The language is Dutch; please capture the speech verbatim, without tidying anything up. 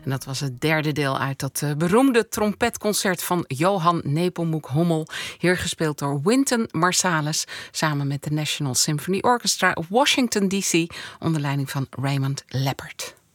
En dat was het derde deel uit dat uh, beroemde trompetconcert van Johann Nepomuk Hummel. Hier gespeeld door Wynton Marsalis samen met de National Symphony Orchestra of Washington D C onder leiding van Raymond Leppard.